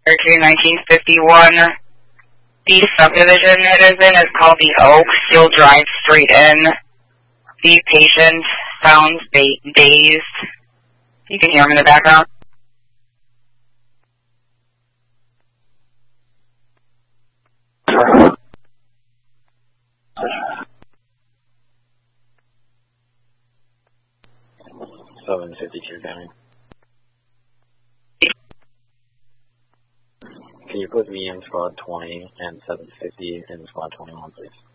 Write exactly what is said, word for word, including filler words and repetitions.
thirteen nineteen fifty-one. The subdivision it is in is called the Oak. You'll drive straight in. The patient sounds dazed. You can hear him in the background. seven fifty-two County. Can you put me in squad twenty and seven fifty in squad twenty-one, please?